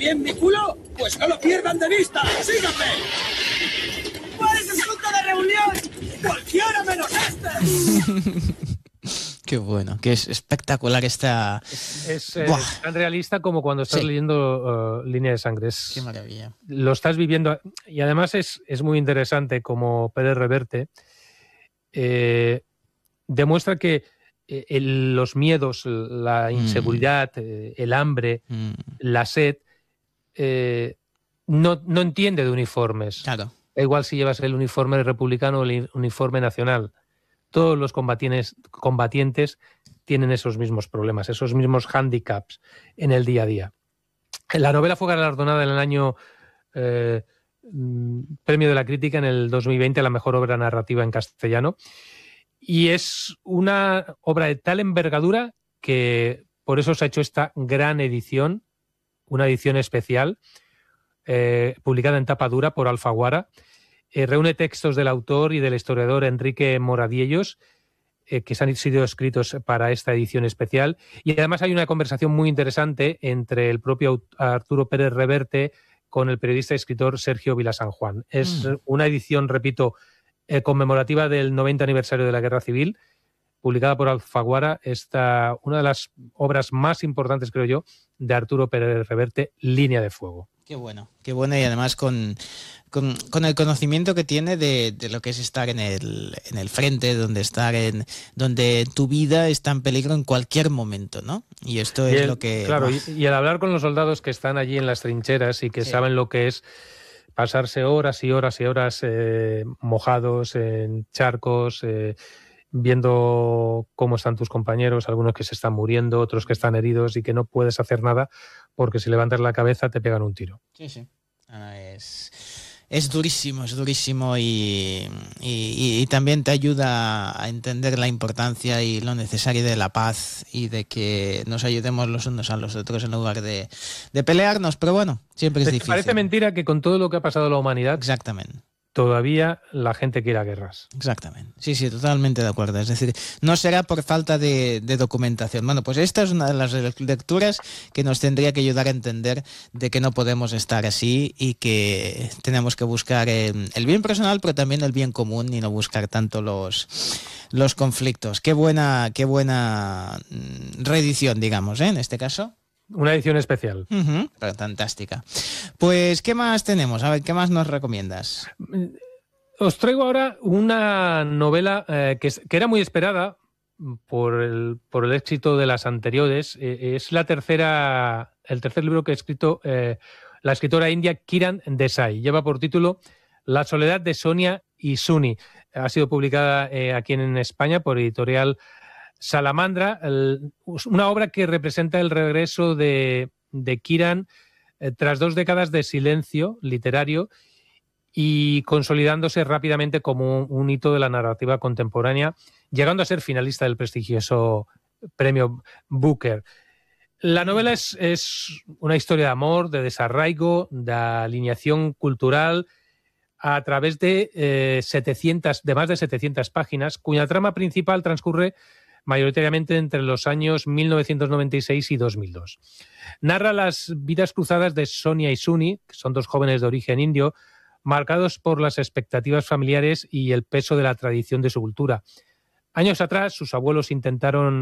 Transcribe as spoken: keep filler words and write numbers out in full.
bien mi culo? Pues no lo pierdan de vista. ¡Síganme! ¿Cuál es el punto de reunión? ¡Cualquiera menos este! Qué bueno, que es espectacular esta... Es, es eh, tan realista como cuando estás sí. leyendo uh, Línea de Sangre. Es, Qué maravilla. Lo estás viviendo. Y además es, es muy interesante como Pérez Reverte eh, demuestra que eh, el, los miedos, la inseguridad, mm. eh, el hambre, mm. la sed, eh, no, no entiende de uniformes. Claro. Da igual si llevas el uniforme republicano o el uniforme nacional. Todos los combatientes, combatientes tienen esos mismos problemas, esos mismos hándicaps en el día a día. La novela fue galardonada en el año eh, Premio de la Crítica en el dos mil veinte a la mejor obra narrativa en castellano, y es una obra de tal envergadura que por eso se ha hecho esta gran edición, una edición especial eh, publicada en tapa dura por Alfaguara. Eh, reúne textos del autor y del historiador Enrique Moradiellos, eh, que se han sido escritos para esta edición especial, y además hay una conversación muy interesante entre el propio Arturo Pérez Reverte con el periodista y escritor Sergio Vilasanjuan. Es mm. una edición, repito, eh, conmemorativa del noventa aniversario de la Guerra Civil, publicada por Alfaguara, esta, una de las obras más importantes, creo yo, de Arturo Pérez Reverte, Línea de Fuego. Qué bueno, qué bueno, y además con, con, con el conocimiento que tiene de, de lo que es estar en el, en el frente, donde estar en, donde tu vida está en peligro en cualquier momento, ¿no? Y esto y es el, lo que... Claro, y, y al hablar con los soldados que están allí en las trincheras y que sí. saben lo que es pasarse horas y horas y horas eh, mojados en charcos, eh, viendo cómo están tus compañeros, algunos que se están muriendo, otros que están heridos y que no puedes hacer nada porque si levantas la cabeza te pegan un tiro. Sí, sí. Ah, es, es durísimo, es durísimo y, y, y también te ayuda a entender la importancia y lo necesario de la paz y de que nos ayudemos los unos a los otros en lugar de, de pelearnos, pero bueno, siempre es difícil. Parece mentira que con todo lo que ha pasado a la humanidad... Exactamente. Todavía la gente quiere guerras. Exactamente. Sí, sí, totalmente de acuerdo. Es decir, no será por falta de, de documentación. Bueno, pues esta es una de las lecturas que nos tendría que ayudar a entender de que no podemos estar así y que tenemos que buscar el, el bien personal, pero también el bien común y no buscar tanto los, los conflictos. Qué buena, qué buena reedición, digamos, ¿eh? En este caso. Una edición especial. Uh-huh. Fantástica. Pues, ¿qué más tenemos? A ver, ¿qué más nos recomiendas? Os traigo ahora una novela eh, que, que era muy esperada por el, por el éxito de las anteriores. Eh, es la tercera, el tercer libro que ha escrito eh, la escritora india Kiran Desai. Lleva por título La soledad de Sonia y Suni. Ha sido publicada eh, aquí en España por editorial Salamandra, el, una obra que representa el regreso de, de Kiran eh, tras dos décadas de silencio literario y consolidándose rápidamente como un, un hito de la narrativa contemporánea, llegando a ser finalista del prestigioso premio Booker. La novela es, es una historia de amor, de desarraigo, de alineación cultural a través de, eh, setecientas, de más de setecientas páginas, cuya trama principal transcurre mayoritariamente entre los años mil novecientos noventa y seis y dos mil dos. Narra las vidas cruzadas de Sonia y Suni, que son dos jóvenes de origen indio, marcados por las expectativas familiares y el peso de la tradición de su cultura. Años atrás, sus abuelos intentaron